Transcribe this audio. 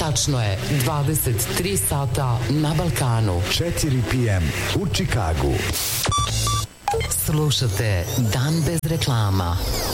Tačno je 23 sata na Balkanu. 4 p.m. u Čikagu. Slušate Dan bez reklama.